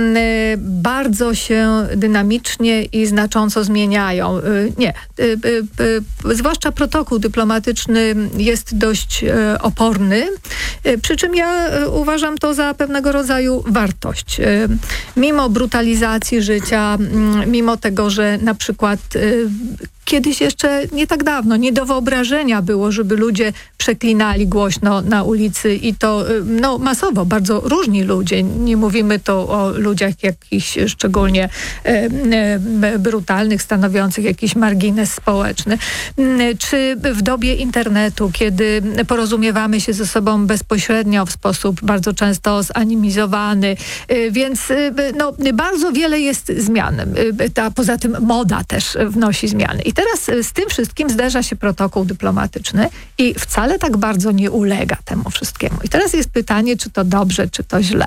bardzo się dynamicznie i znacząco zmieniają. Nie. Zwłaszcza protokół dyplomatyczny jest dość oporny, przy czym ja uważam to za pewnego rodzaju wartość. Mimo brutalizacji życia, mimo tego, że na przykład kiedyś jeszcze nie tak dawno, nie do wyobrażenia było, żeby ludzie przeklinali głośno na ulicy i to masowo, bardzo różni ludzie. Nie mówimy tu o ludziach jakichś szczególnie brutalnych, stanowiących jakiś margines społeczny. Czy w dobie internetu, kiedy porozumiewamy się ze sobą bezpośrednio w sposób bardzo często zanimizowany, więc bardzo wiele jest zmian. Poza tym moda też wnosi zmiany. I teraz z tym wszystkim zderza się protokół dyplomatyczny i wcale tak bardzo nie ulega temu wszystkiemu. I teraz jest pytanie, czy to dobrze, czy to źle.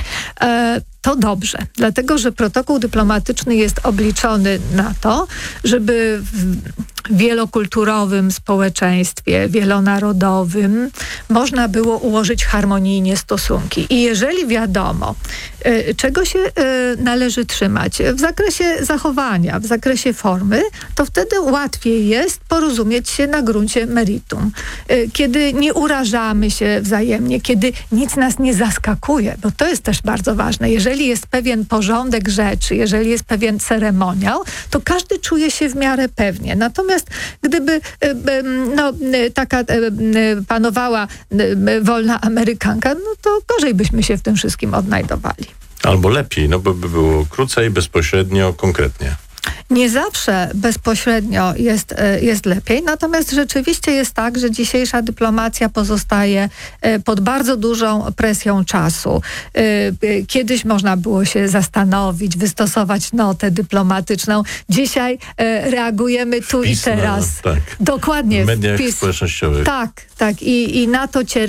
To dobrze, dlatego że protokół dyplomatyczny jest obliczony na to, żeby w wielokulturowym społeczeństwie, wielonarodowym można było ułożyć harmonijnie stosunki. I jeżeli wiadomo, czego się należy trzymać w zakresie zachowania, w zakresie formy, to wtedy łatwiej jest porozumieć się na gruncie meritum. Kiedy nie urażamy się wzajemnie, kiedy nic nas nie zaskakuje, bo to jest też bardzo ważne. Jeżeli jest pewien porządek rzeczy, jeżeli jest pewien ceremoniał, to każdy czuje się w miarę pewnie. Natomiast gdyby taka panowała wolna Amerykanka, to gorzej byśmy się w tym wszystkim odnajdowali. Albo lepiej, bo by było krócej, bezpośrednio, konkretnie. Nie zawsze bezpośrednio jest lepiej, natomiast rzeczywiście jest tak, że dzisiejsza dyplomacja pozostaje pod bardzo dużą presją czasu. Kiedyś można było się zastanowić, wystosować notę dyplomatyczną. Dzisiaj reagujemy tu i teraz. Tak. Dokładnie. W mediach społecznościowych. Tak. I na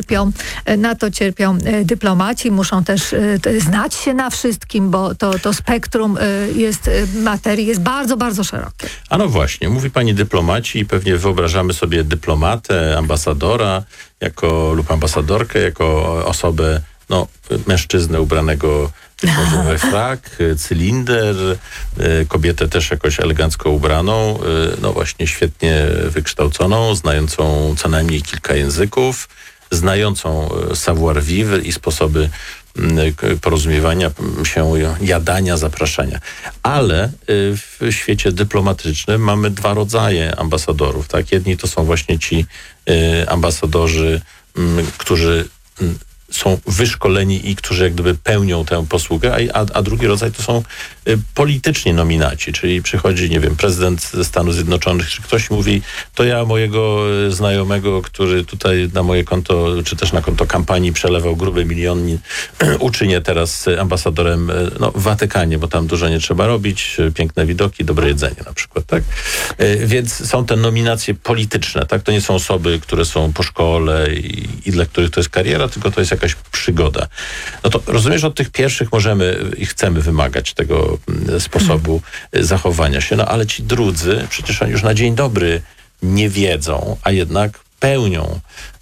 to cierpią dyplomaci. Muszą też znać się na wszystkim, bo to spektrum materii jest bardzo, bardzo szerokie. A no właśnie, mówi pani dyplomaci i pewnie wyobrażamy sobie dyplomatę, ambasadora lub ambasadorkę jako osobę, mężczyznę ubranego może we frak, cylinder, kobietę też jakoś elegancko ubraną, właśnie świetnie wykształconą, znającą co najmniej kilka języków, znającą savoir-vivre i sposoby porozumiewania się, jadania, zapraszania. Ale w świecie dyplomatycznym mamy dwa rodzaje ambasadorów. Tak? Jedni to są właśnie ci ambasadorzy, którzy są wyszkoleni i którzy jak gdyby pełnią tę posługę, a drugi rodzaj to są polityczni nominaci, czyli przychodzi, nie wiem, prezydent ze Stanów Zjednoczonych, czy ktoś mówi, to ja mojego znajomego, który tutaj na moje konto, czy też na konto kampanii przelewał gruby milion, uczynię teraz ambasadorem w Watykanie, bo tam dużo nie trzeba robić, piękne widoki, dobre jedzenie na przykład, tak? Więc są te nominacje polityczne, tak? To nie są osoby, które są po szkole i dla których to jest kariera, tylko to jest jakaś przygoda. No to rozumiem, że od tych pierwszych możemy i chcemy wymagać tego sposobu zachowania się, no ale ci drudzy, przecież oni już na dzień dobry nie wiedzą, a jednak pełnią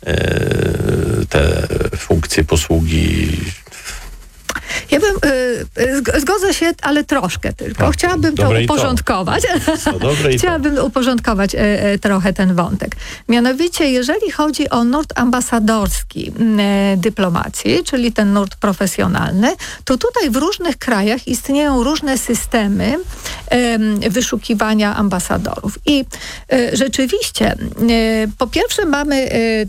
te funkcje, posługi. Ja bym, zgodzę się, ale troszkę tylko. Chciałabym to uporządkować. Chciałabym uporządkować trochę ten wątek. Mianowicie, jeżeli chodzi o nurt ambasadorski dyplomacji, czyli ten nurt profesjonalny, to tutaj w różnych krajach istnieją różne systemy wyszukiwania ambasadorów. I rzeczywiście, po pierwsze mamy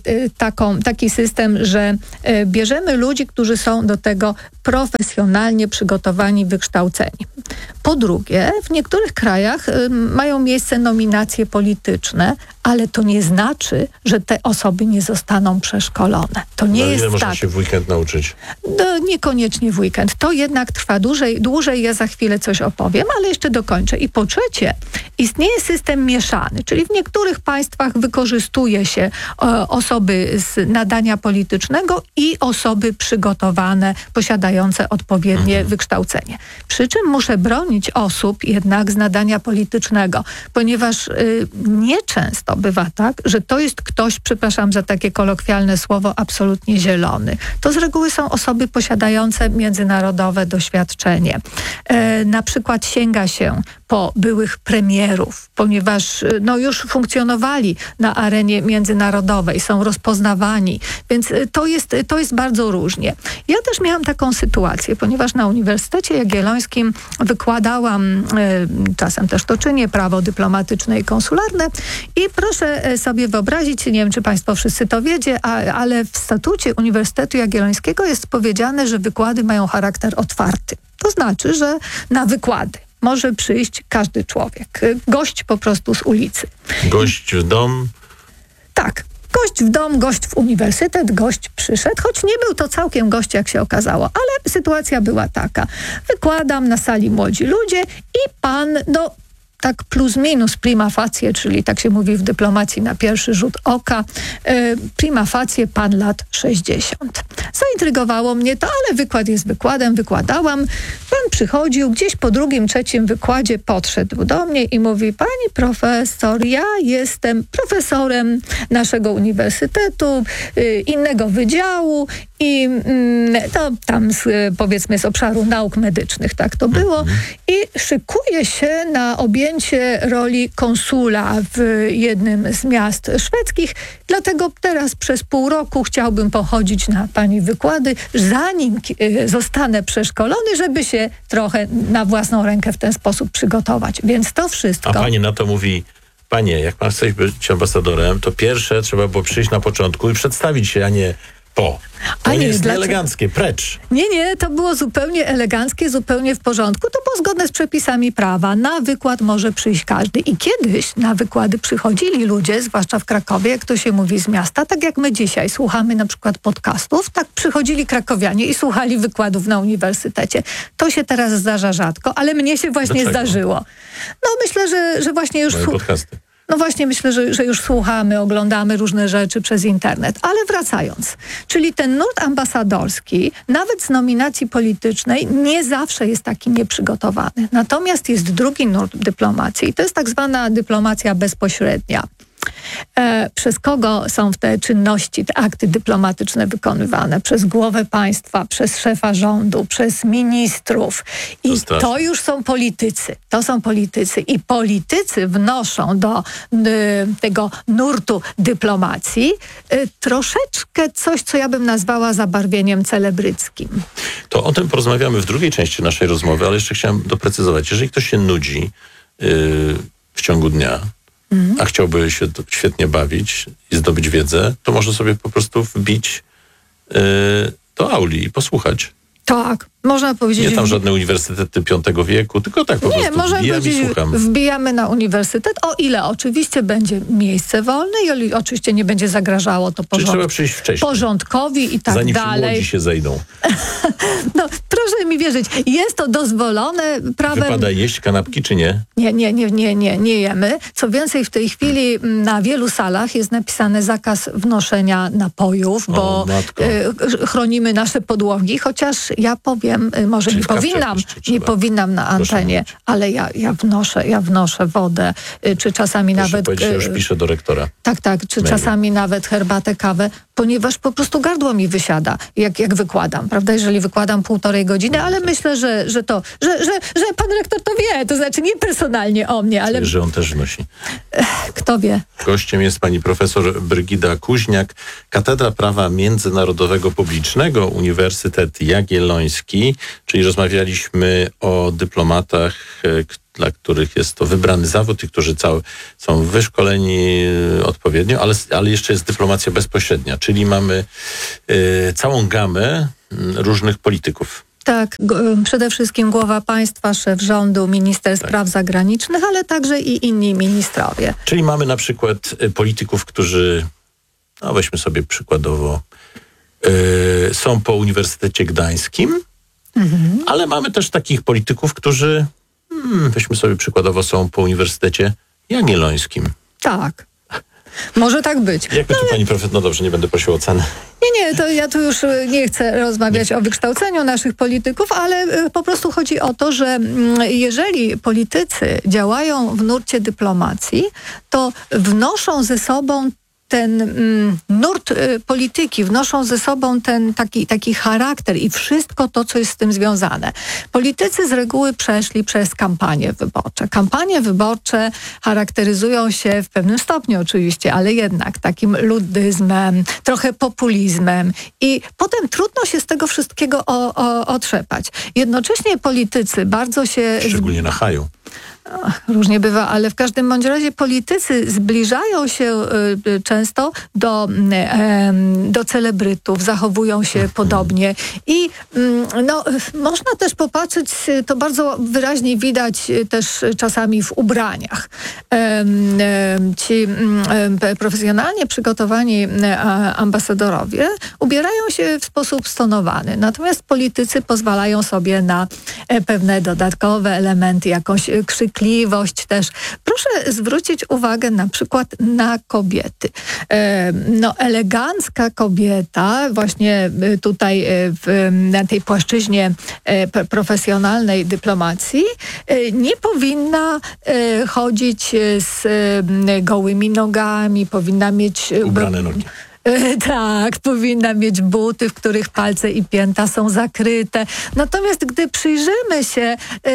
taki system, że bierzemy ludzi, którzy są do tego profesjonalnie przygotowani, wykształceni. Po drugie, w niektórych krajach mają miejsce nominacje polityczne, ale to nie znaczy, że te osoby nie zostaną przeszkolone. To nie jest tak. Można się w weekend nauczyć? No, niekoniecznie w weekend. To jednak trwa dłużej. Ja za chwilę coś opowiem, ale jeszcze dokończę. I po trzecie, istnieje system mieszany, czyli w niektórych państwach wykorzystuje się osoby z nadania politycznego i osoby przygotowane, posiadające odpowiednie wykształcenie. Przy czym muszę bronić osób jednak z nadania politycznego, ponieważ nieczęsto bywa tak, że to jest ktoś, przepraszam za takie kolokwialne słowo, absolutnie zielony. To z reguły są osoby posiadające międzynarodowe doświadczenie. Na przykład sięga się po byłych premierów, ponieważ już funkcjonowali na arenie międzynarodowej, są rozpoznawani, więc to jest bardzo różnie. Ja też miałam taką sytuację, ponieważ na Uniwersytecie Jagiellońskim wykładałam, czasem też to czynię, prawo dyplomatyczne i konsularne i proszę sobie wyobrazić, nie wiem, czy państwo wszyscy to wiecie, ale w statucie Uniwersytetu Jagiellońskiego jest powiedziane, że wykłady mają charakter otwarty. To znaczy, że na wykłady może przyjść każdy człowiek. Gość po prostu z ulicy. Gość w dom? Tak. Gość w dom, gość w uniwersytet, gość przyszedł, choć nie był to całkiem gość, jak się okazało, ale sytuacja była taka. Wykładam na sali młodzi ludzie i pan, tak plus minus prima facie, czyli tak się mówi w dyplomacji na pierwszy rzut oka, prima facie pan lat 60. Zaintrygowało mnie to, ale wykład jest wykładem, wykładałam. Pan przychodził, gdzieś po drugim, trzecim wykładzie podszedł do mnie i mówi, pani profesor, ja jestem profesorem naszego uniwersytetu, innego wydziału i to tam powiedzmy z obszaru nauk medycznych, tak to było. I szykuje się na objęcie roli konsula w jednym z miast szwedzkich. Dlatego teraz przez pół roku chciałbym pochodzić na pani wykłady, zanim zostanę przeszkolony, żeby się trochę na własną rękę w ten sposób przygotować. Więc to wszystko. A pani na to mówi, panie, jak pan chce być ambasadorem, to pierwsze trzeba było przyjść na początku i przedstawić się, a nie po. To nie jest eleganckie, precz. Nie, to było zupełnie eleganckie, zupełnie w porządku. To było zgodne z przepisami prawa. Na wykład może przyjść każdy. I kiedyś na wykłady przychodzili ludzie, zwłaszcza w Krakowie, jak to się mówi, z miasta, tak jak my dzisiaj słuchamy na przykład podcastów, tak przychodzili krakowianie i słuchali wykładów na uniwersytecie. To się teraz zdarza rzadko, ale mnie się właśnie zdarzyło. Myślę, że właśnie już... podcasty. No właśnie myślę, że już słuchamy, oglądamy różne rzeczy przez internet. Ale wracając, czyli ten nurt ambasadorski, nawet z nominacji politycznej, nie zawsze jest taki nieprzygotowany. Natomiast jest drugi nurt dyplomacji i to jest tak zwana dyplomacja bezpośrednia. Przez kogo są te czynności, te akty dyplomatyczne wykonywane? Przez głowę państwa, przez szefa rządu, przez ministrów. I to już są politycy. To są politycy. I politycy wnoszą do tego nurtu dyplomacji troszeczkę coś, co ja bym nazwała zabarwieniem celebryckim. To o tym porozmawiamy w drugiej części naszej rozmowy, ale jeszcze chciałem doprecyzować. Jeżeli ktoś się nudzi w ciągu dnia, a chciałby się świetnie bawić i zdobyć wiedzę, to może sobie po prostu wbić do auli i posłuchać. Tak, można powiedzieć... Nie tam żadne uniwersytety V wieku, tylko tak po prostu można wbijam i słucham. Wbijamy na uniwersytet, o ile oczywiście będzie miejsce wolne i oczywiście nie będzie zagrażało to trzeba przyjść wcześniej, porządkowi i tak zanim dalej. Zanim młodzi się zejdą. No, proszę mi wierzyć, jest to dozwolone prawem... Wypada jeść kanapki, czy nie? Nie jemy. Co więcej, w tej chwili na wielu salach jest napisany zakaz wnoszenia napojów, bo chronimy nasze podłogi, chociaż ja powiem, może nie powinnam na antenie, ale ja wnoszę wodę, czy czasami nawet... Ja już piszę do rektora. Tak, czy czasami nawet herbatę, kawę, ponieważ po prostu gardło mi wysiada, jak wykładam, prawda? Jeżeli wykładam 1,5 godziny, ale myślę, że pan rektor to wie, to znaczy nie personalnie o mnie, ale... Że on też wnosi. Kto wie? Gościem jest pani profesor Brygida Kuźniak, Katedra Prawa Międzynarodowego Publicznego, Uniwersytet Jagielloński, czyli rozmawialiśmy o dyplomatach, dla których jest to wybrany zawód i którzy są wyszkoleni odpowiednio, ale jeszcze jest dyplomacja bezpośrednia, czyli mamy całą gamę różnych polityków. Tak, przede wszystkim głowa państwa, szef rządu, minister spraw zagranicznych, ale także i inni ministrowie. Czyli mamy na przykład polityków, którzy, weźmy sobie przykładowo, są po Uniwersytecie Gdańskim, ale mamy też takich polityków, którzy, weźmy sobie przykładowo, są po Uniwersytecie Jagiellońskim. Tak. Może tak być. Jak to pani profesor? No dobrze, nie będę prosił o cenę. Nie, to ja tu już nie chcę rozmawiać o wykształceniu naszych polityków, ale po prostu chodzi o to, że jeżeli politycy działają w nurcie dyplomacji, to wnoszą ze sobą ten nurt polityki, wnoszą ze sobą ten taki charakter i wszystko to, co jest z tym związane. Politycy z reguły przeszli przez kampanie wyborcze. Kampanie wyborcze charakteryzują się w pewnym stopniu oczywiście, ale jednak takim luddyzmem, trochę populizmem i potem trudno się z tego wszystkiego otrzepać. Jednocześnie politycy bardzo się... Szczególnie na haju. Różnie bywa, ale w każdym bądź razie politycy zbliżają się często do celebrytów, zachowują się podobnie i można też popatrzeć, to bardzo wyraźnie widać też czasami w ubraniach. Ci profesjonalnie przygotowani ambasadorowie ubierają się w sposób stonowany, natomiast politycy pozwalają sobie na pewne dodatkowe elementy, jakąś krzykliwość też. Proszę zwrócić uwagę na przykład na kobiety. Elegancka kobieta właśnie tutaj na tej płaszczyźnie profesjonalnej dyplomacji nie powinna chodzić z gołymi nogami, powinna mieć... Ubrane nogi. Tak, powinna mieć buty, w których palce i pięta są zakryte. Natomiast gdy przyjrzymy się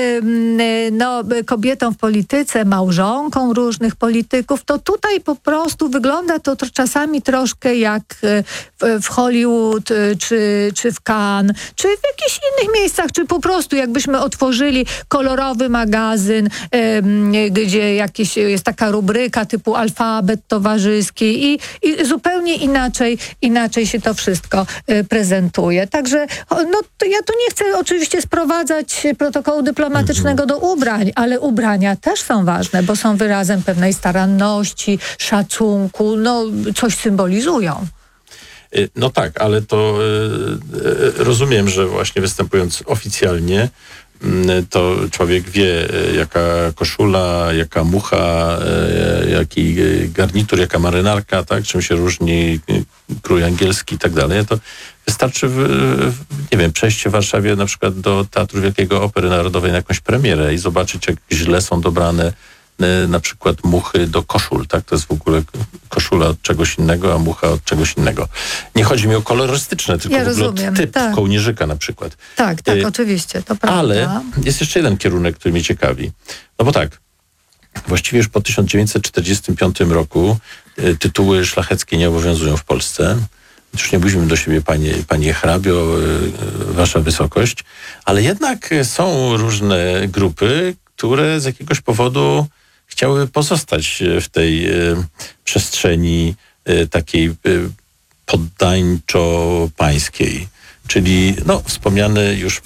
kobietom w polityce, małżonkom różnych polityków, to tutaj po prostu wygląda to czasami troszkę jak w Hollywood, czy w Cannes, czy w jakichś innych miejscach, czy po prostu jakbyśmy otworzyli kolorowy magazyn, gdzie jest taka rubryka typu alfabet towarzyski i zupełnie inaczej się to wszystko prezentuje. Także ja tu nie chcę oczywiście sprowadzać protokołu dyplomatycznego do ubrań, ale ubrania też są ważne, bo są wyrazem pewnej staranności, szacunku, coś symbolizują. No tak, ale to rozumiem, że właśnie występując oficjalnie, to człowiek wie, jaka koszula, jaka mucha, jaki garnitur, jaka marynarka, tak, czym się różni krój angielski i tak dalej. To wystarczy, przejście w Warszawie na przykład do Teatru Wielkiego Opery Narodowej na jakąś premierę i zobaczyć, jak źle są dobrane na przykład muchy do koszul, tak? To jest w ogóle koszula od czegoś innego, a mucha od czegoś innego. Nie chodzi mi o kolorystyczne, tylko w ogóle typ kołnierzyka na przykład. Tak, oczywiście, to prawda. Ale jest jeszcze jeden kierunek, który mnie ciekawi. No bo tak, właściwie już po 1945 roku tytuły szlacheckie nie obowiązują w Polsce. Już nie bójmy do siebie, panie hrabio, wasza wysokość, ale jednak są różne grupy, które z jakiegoś powodu chciały pozostać w tej przestrzeni takiej poddańczo-pańskiej. czyli wspomniany już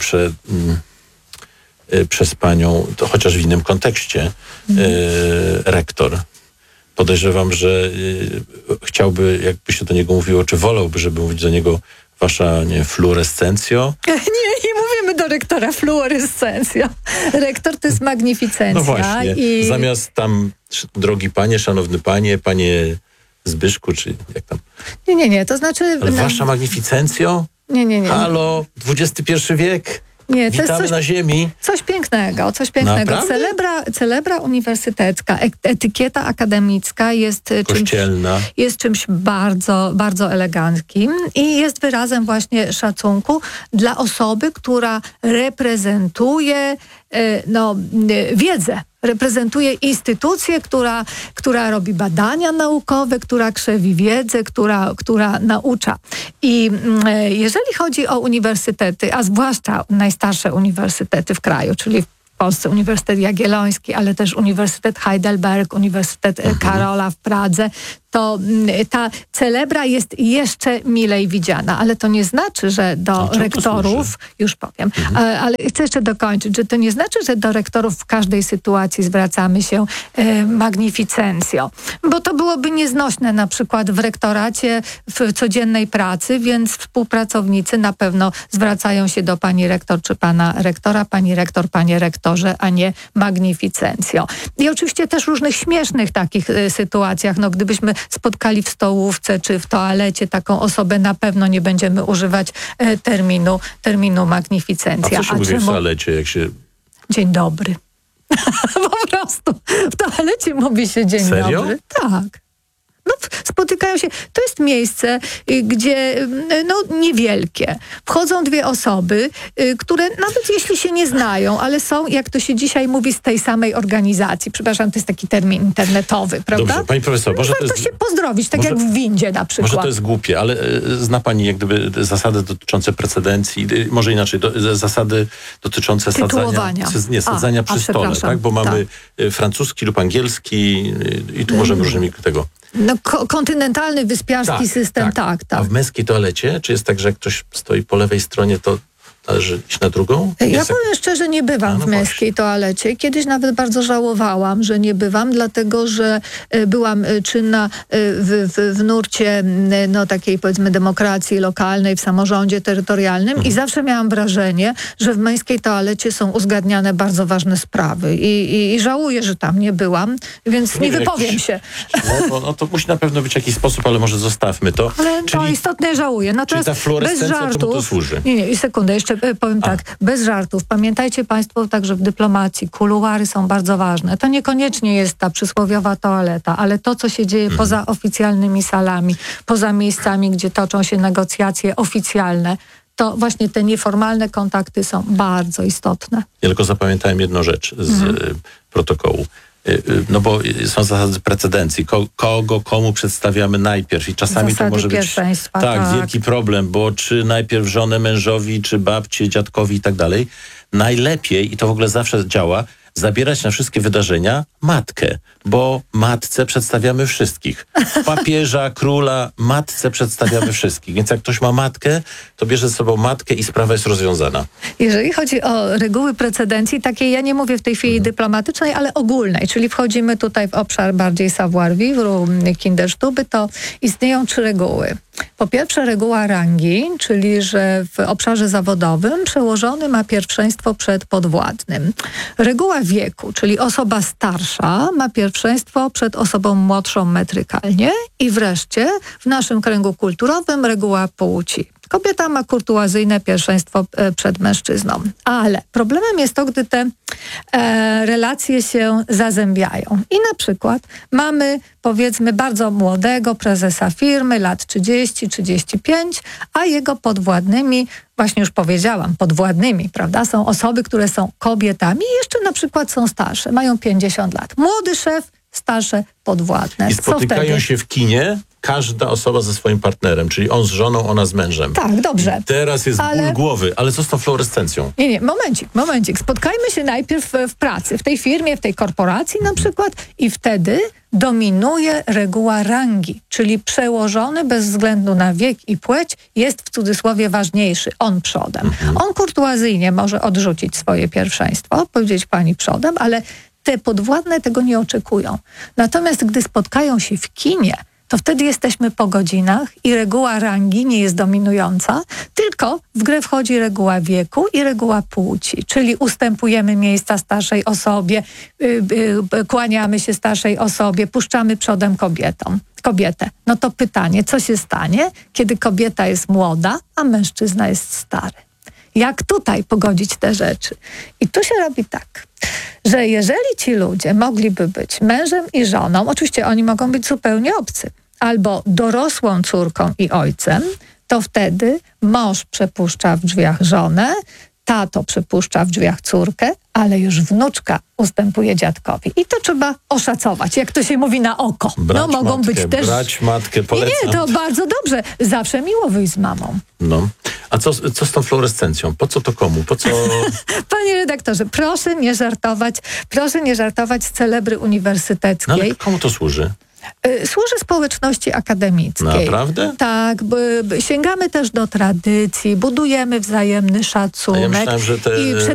przez panią, to chociaż w innym kontekście, rektor. Podejrzewam, że chciałby, jakby się do niego mówiło, czy wolałby, żeby mówić do niego wasza, fluorescencjo? Nie mówimy do rektora fluorescencja. Rektor to jest magnificencja. No właśnie, zamiast tam, drogi panie, szanowny panie Zbyszku, czy jak tam? Nie, to znaczy... Ale wasza magnificencjo? Nie. Halo, XXI wiek? Nie, to witamy jest na ziemi. Coś pięknego. Celebra uniwersytecka, etykieta akademicka jest czymś bardzo, bardzo eleganckim i jest wyrazem właśnie szacunku dla osoby, która reprezentuje wiedzę. Reprezentuje instytucję, która robi badania naukowe, która krzewi wiedzę, która naucza. I jeżeli chodzi o uniwersytety, a zwłaszcza najstarsze uniwersytety w kraju, czyli w Polsce Uniwersytet Jagielloński, ale też Uniwersytet Heidelberg, Uniwersytet Karola w Pradze, to ta celebra jest jeszcze milej widziana, ale to nie znaczy, że do rektorów, już powiem, ale chcę jeszcze dokończyć, że to nie znaczy, że do rektorów w każdej sytuacji zwracamy się magnificencjo, bo to byłoby nieznośne na przykład w rektoracie, w codziennej pracy, więc współpracownicy na pewno zwracają się do pani rektor czy pana rektora, pani rektor, panie rektorze, a nie magnificencjo. I oczywiście też w różnych śmiesznych takich sytuacjach, gdybyśmy spotkali w stołówce czy w toalecie taką osobę, na pewno nie będziemy używać terminu magnificencja. A co się mówi w toalecie, jak się... Dzień dobry. Po prostu. W toalecie mówi się dzień dobry. Tak. Spotykają się, to jest miejsce, gdzie niewielkie. Wchodzą dwie osoby, które nawet jeśli się nie znają, ale są, jak to się dzisiaj mówi, z tej samej organizacji. Przepraszam, to jest taki termin internetowy, prawda? Dobrze, pani profesor, warto się pozdrowić, tak jak w windzie na przykład. Może to jest głupie, ale zna pani jak gdyby zasady dotyczące precedencji, może inaczej, zasady dotyczące sadzania przy stole, tak? Bo mamy francuski lub angielski i tu możemy różnymi tego... kontynentalny, wyspiarski system, tak. A w męskiej toalecie, czy jest tak, że jak ktoś stoi po lewej stronie, to należy iść na drugą? Ja powiem szczerze, nie bywam w męskiej toalecie. Kiedyś nawet bardzo żałowałam, że nie bywam, dlatego, że byłam czynna w nurcie takiej, powiedzmy, demokracji lokalnej, w samorządzie terytorialnym i zawsze miałam wrażenie, że w męskiej toalecie są uzgadniane bardzo ważne sprawy i żałuję, że tam nie byłam, więc nie wypowiem się. To musi na pewno być jakiś sposób, ale może zostawmy to. Ale to istotne, żałuję. Czyli ta fluorescencja, czemu to służy? Nie, sekundę, jeszcze powiem tak, bez żartów. Pamiętajcie państwo także w dyplomacji, kuluary są bardzo ważne. To niekoniecznie jest ta przysłowiowa toaleta, ale to, co się dzieje poza oficjalnymi salami, poza miejscami, gdzie toczą się negocjacje oficjalne, to właśnie te nieformalne kontakty są bardzo istotne. Ja tylko zapamiętałem jedną rzecz z protokołu. Bo są zasady precedencji. Komu przedstawiamy najpierw i czasami zasady to może być wielki problem, bo czy najpierw żonę mężowi, czy babcie, dziadkowi i tak dalej. Najlepiej, i to w ogóle zawsze działa, zabierać na wszystkie wydarzenia matkę, bo matce przedstawiamy wszystkich. Papieża, króla, matce przedstawiamy wszystkich. Więc jak ktoś ma matkę, to bierze ze sobą matkę i sprawa jest rozwiązana. Jeżeli chodzi o reguły precedencji, takiej ja nie mówię w tej chwili dyplomatycznej, ale ogólnej, czyli wchodzimy tutaj w obszar bardziej savoir-vivre, Kinderstube, to istnieją 3 reguły. Po pierwsze reguła rangi, czyli że w obszarze zawodowym przełożony ma pierwszeństwo przed podwładnym. Reguła wieku, czyli osoba starsza ma pierwszeństwo przed osobą młodszą metrykalnie i wreszcie w naszym kręgu kulturowym reguła płci. Kobieta ma kurtuazyjne pierwszeństwo przed mężczyzną. Ale problemem jest to, gdy te relacje się zazębiają. I na przykład mamy, powiedzmy, bardzo młodego prezesa firmy, lat 30-35, a jego podwładnymi, właśnie już powiedziałam, podwładnymi, prawda, są osoby, które są kobietami i jeszcze na przykład są starsze, mają 50 lat. Młody szef, starsze podwładne. I spotykają się w kinie każda osoba ze swoim partnerem, czyli on z żoną, ona z mężem. Tak, dobrze. Teraz jest ból głowy, ale co z tą fluorescencją? Nie, momencik. Spotkajmy się najpierw w pracy, w tej firmie, w tej korporacji na przykład i wtedy dominuje reguła rangi, czyli przełożony bez względu na wiek i płeć jest w cudzysłowie ważniejszy, on przodem. On kurtuazyjnie może odrzucić swoje pierwszeństwo, powiedzieć pani przodem, ale te podwładne tego nie oczekują. Natomiast gdy spotkają się w kinie, to wtedy jesteśmy po godzinach i reguła rangi nie jest dominująca, tylko w grę wchodzi reguła wieku i reguła płci, czyli ustępujemy miejsca starszej osobie, kłaniamy się starszej osobie, puszczamy przodem kobietę. No to pytanie, co się stanie, kiedy kobieta jest młoda, a mężczyzna jest stary? Jak tutaj pogodzić te rzeczy? I tu się robi tak, że jeżeli ci ludzie mogliby być mężem i żoną, oczywiście oni mogą być zupełnie obcy, albo dorosłą córką i ojcem, to wtedy mąż przepuszcza w drzwiach żonę, tato przepuszcza w drzwiach córkę, ale już wnuczka ustępuje dziadkowi. I to trzeba oszacować, jak to się mówi na oko. Brać matkę, polecam. Nie, to bardzo dobrze. Zawsze miło wyjść z mamą. No. A co z tą fluorescencją? Po co to komu? Po co... Panie redaktorze, proszę nie żartować z celebry uniwersyteckiej. No ale komu to służy? Służy społeczności akademickiej. Naprawdę? Tak, sięgamy też do tradycji, budujemy wzajemny szacunek. A ja myślałem, że